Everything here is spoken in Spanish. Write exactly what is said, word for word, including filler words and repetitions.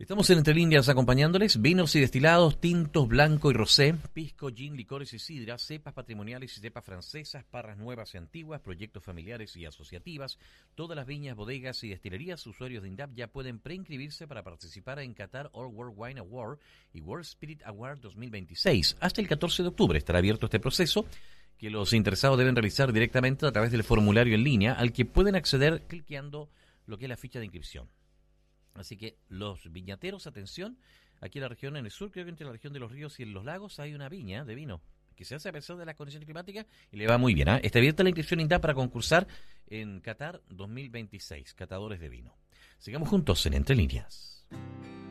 Estamos en Entre Líneas acompañándoles. Vinos y destilados, tintos, blanco y rosé, pisco, gin, licores y sidra, cepas patrimoniales y cepas francesas, parras nuevas y antiguas, proyectos familiares y asociativas. Todas las viñas, bodegas y destilerías, usuarios de INDAP ya pueden preinscribirse para participar en Qatar All World Wine Award y World Spirit Award dos mil veintiséis. Hasta el catorce de octubre estará abierto este proceso, que los interesados deben realizar directamente a través del formulario en línea, al que pueden acceder cliqueando lo que es la ficha de inscripción. Así que los viñateros, atención, aquí en la región, en el sur, creo que entre la región de los ríos y en los lagos, hay una viña de vino que se hace a pesar de las condiciones climáticas y le va muy bien. ¿eh? Está abierta la inscripción INDAP para concursar en Qatar dos mil veintiséis, catadores de vino. Sigamos juntos en Entre Líneas.